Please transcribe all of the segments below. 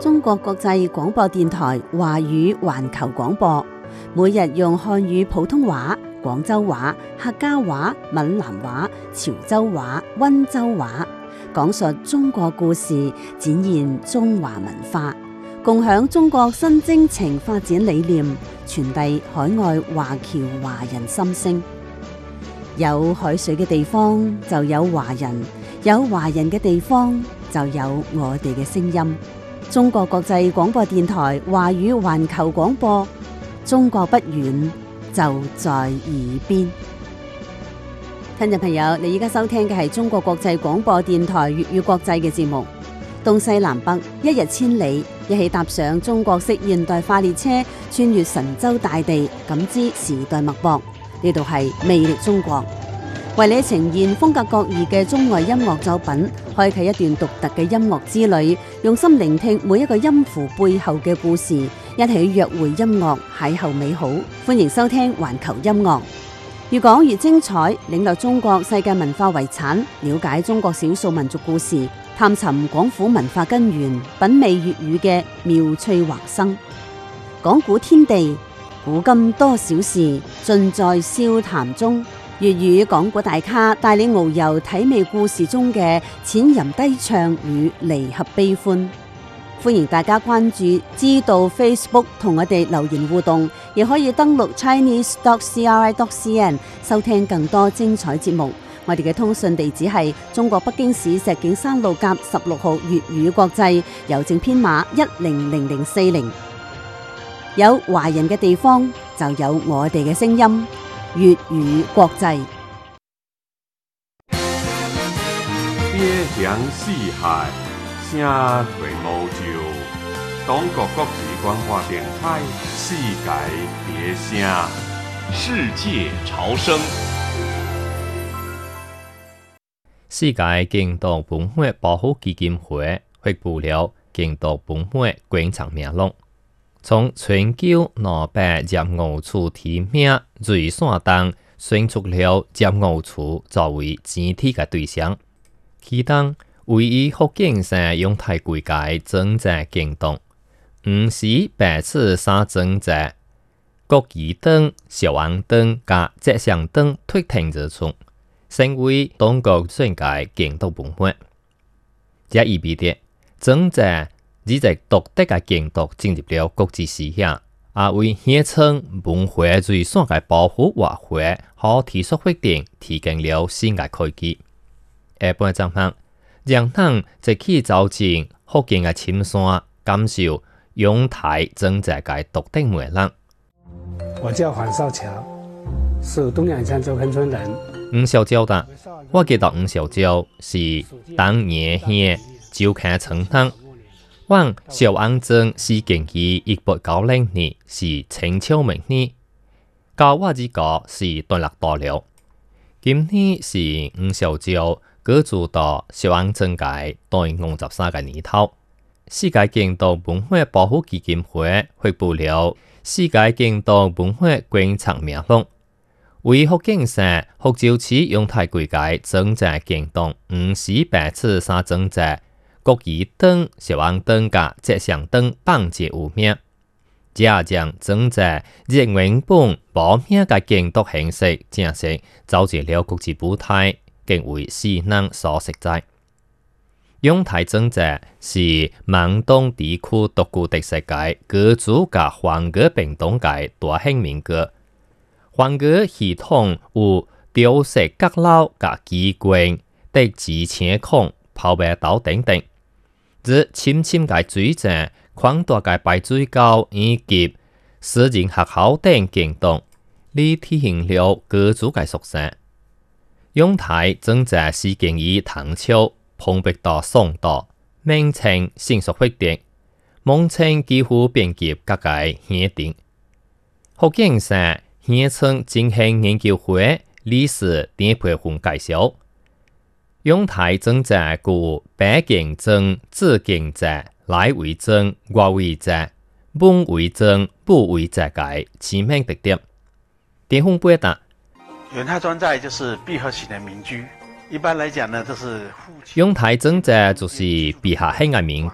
中國國際廣播電台華語環球廣播，每日用漢語普通話、廣州話、客家話、閩南話、潮州話、溫州話，講述中國故事，展現中華文化，共享中國新征程發展理念，傳遞海外華僑華人心聲。有海水嘅地方就有華人，有華人嘅地方就有我哋嘅聲音。中國國際廣播電台華語環球廣播，中國不遠，就在耳邊。聽眾朋友，你而家收聽嘅係中國國際廣播電台粵語國際嘅節目。東西南北，一日千里，一起踏上中國式現代化列車，穿越神州大地，感知時代脈搏。呢度係魅力中國，為你呈現風格各異嘅中外音樂作品，開啟一段獨特嘅音樂之旅，用心聆聽每一個音符背後嘅故事，一起約會音樂，邂逅美好。歡迎收聽環球音樂，越講越精彩，領略中國世界文化遺產，了解中國少數民族故事，探尋廣府文化根源，品味粵語嘅妙趣橫生。講古天地，古今多少事，盡在笑談中。粵語講古大咖帶你遨遊體味故事中嘅淺吟低唱與離合悲歡。歡迎大家關注知道 Facebook 同我哋留言互動，亦可以登錄 chinese.cri.cn 收聽更多精彩節目。我哋嘅通訊地址係中國北京市石景山路甲16號粵語國際，郵政編碼100040。有華人嘅地方就有我哋嘅聲音，粵語國際。 邊鄉四海，聲退無就。中國國際廣播電台，世界別聲， 世界潮生。 世界競讀文化保護基金會發布了競讀文化觀察名錄，從全球200業務處提名最選當選出了業務處作為整體嘅對象，其中位於福建省陽台歸界整隻競讀58次三整隻國語燈、小黃燈加節祥燈推停之處，成為中國最佳競讀文化。這意味着整隻呢隻獨特嘅競讀進入了國際視野，也為鄉村文化最選嘅保護活會和體恤發展提供了新嘅契機。下半節目讓咱一起走進福建嘅青山，感受陽台整隻嘅獨特魅力。 我叫黃少橋，是東陽鄉周坑村人。 吳小蕉的，我記得吳小蕉是當年嘅周坑村人。往小安鎮是建於1890年，是清朝明年。到我這個是段落到了。今年是吳小蕉居住到小安鎮界第53個年頭。世界競讀文化保護基金會發布了世界競讀文化觀察名錄，為福建省福州市陽台歸界整隻競讀58次三整隻國語燈、小黃燈加節祥燈榜節有名，這將整隻英文本無名嘅競讀形式正式走入了國際舞台，更為世人所熟知。陽台整隻是閩東地區獨具特色嘅歌族加歡歌並動嘅大型民歌，歡歌系統有調色閣樓加機關、得機車孔、拋白刀等等。自深深嘅水井、寬大嘅排水溝以及私人學校等競讀，你體現了歌族嘅屬性。陽台整隻是建於唐朝，碰壁到宋代，明清迅速發展，蒙清幾乎遍及各界縣町。福建省鄉村振興研究會理事鄧培雲介紹，陽台整隻具北競證、自競證、內為證、外為證、文為證、武為證嘅鮮明特點。鄧鴻表達， 陽台專寨就是閉合型的民居，一般來講呢，這是陽台整隻就是閉合型嘅民居，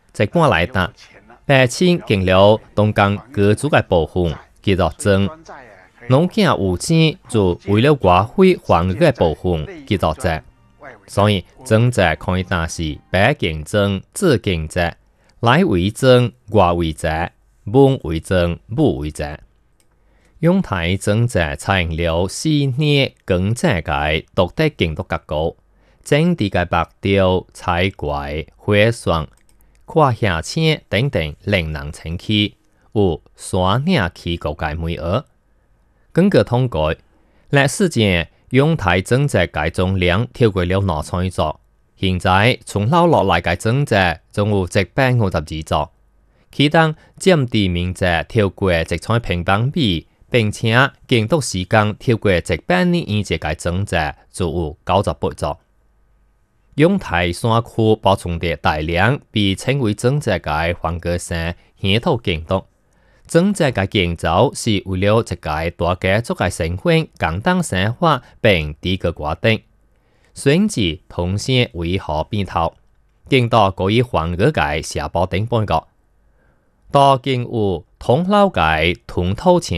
一半来打，百姓经了东江各族嘅部分，叫做增。农囝有錢就為了外匯還嘅部分叫做債，所以增債可以打是白競爭、自競債、來為增、外為債、本為增、母為債。用台增債採用了4年經濟嘅獨特經濟結構，整體嘅目標、採貴、劃算、跨下車等等令人稱氣，有3年期國界每額。根據統計，歷史前用台增值嘅總量超過了2,000座，現在從留落來嘅增值總有152座，其中佔地面積超過1,000平方米，並且建築時間超過100年以上嘅增值就有98座。用台山區補充的大量被稱為增值嘅環境性稀土建築。增值嘅建造是為了一個大家族嘅生活、簡單生活並啲個規定，選擇同時為何變頭，見到嗰一環境嘅社保等半個，多見有統撈嘅統土錢